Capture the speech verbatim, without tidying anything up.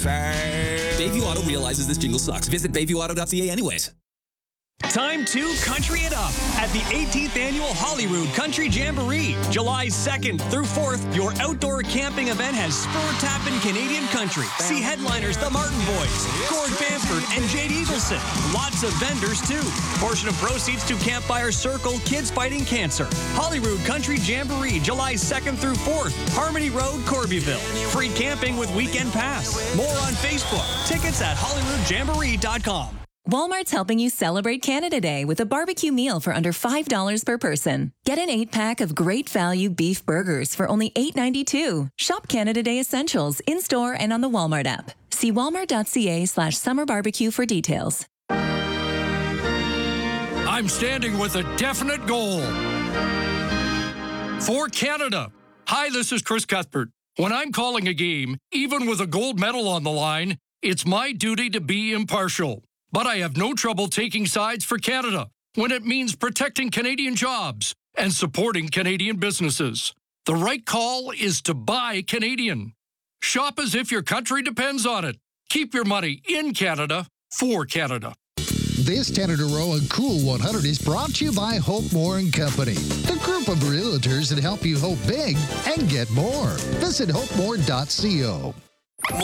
Bayview Auto realizes this jingle sucks. Visit bayview auto dot c a anyways. Time to country it up at the eighteenth Annual Holyrood Country Jamboree. July second through fourth, your outdoor camping event has spur-tapping Canadian country. See headliners The Martin Boys, Gord Bamford, and Jade Eagleson. Lots of vendors, too. Portion of proceeds to Campfire Circle Kids Fighting Cancer. Holyrood Country Jamboree, July second through fourth, Harmony Road, Corbyville. Free camping with weekend pass. More on Facebook. Tickets at hollywood jamboree dot com. Walmart's helping you celebrate Canada Day with a barbecue meal for under five dollars per person. Get an eight-pack of great value beef burgers for only eight ninety-two. Shop Canada Day Essentials in-store and on the Walmart app. See walmart dot c a slash summer barbecue for details. I'm standing with a definite goal. For Canada. Hi, this is Chris Cuthbert. When I'm calling a game, even with a gold medal on the line, it's my duty to be impartial. But I have no trouble taking sides for Canada when it means protecting Canadian jobs and supporting Canadian businesses. The right call is to buy Canadian. Shop as if your country depends on it. Keep your money in Canada for Canada. This ten in a row and Cool one hundred is brought to you by Hope Moore and Company, the group of realtors that help you hope big and get more. Visit hope moore dot co.